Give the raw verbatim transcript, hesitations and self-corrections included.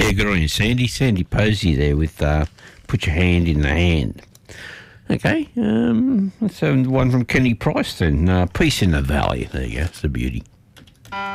Yeah, good on you, Sandy. Sandy Posey there with uh, Put Your Hand in the Hand. Okay, um, let's have one from Kenny Price then. Uh, Peace in the Valley. There you go. It's a beauty.